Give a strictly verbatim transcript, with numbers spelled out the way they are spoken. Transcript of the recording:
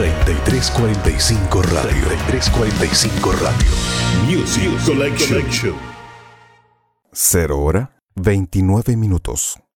treinta y tres cuarenta y cinco Radio. treinta y tres cuarenta y cinco Radio. Music Collection. Cero hora, veintinueve minutos.